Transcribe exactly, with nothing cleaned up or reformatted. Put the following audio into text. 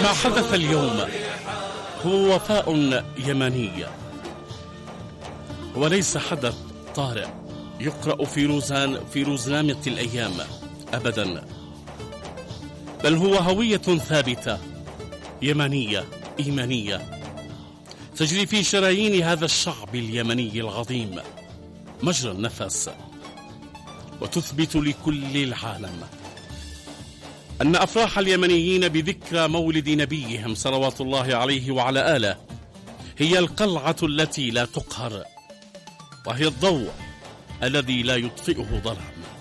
ما حدث اليوم هو وفاء يمني، وليس حدث طارئ يقرأ في روزان في روزنامة الأيام أبدا، بل هو هوية ثابتة يمنية إيمانية تجري في شرايين هذا الشعب اليمني العظيم مجرى النفس، وتثبت لكل العالم أن أفراح اليمنيين بذكرى مولد نبيهم صلوات الله عليه وعلى آله هي القلعة التي لا تقهر، وهي الضوء الذي لا يطفئه ظلام.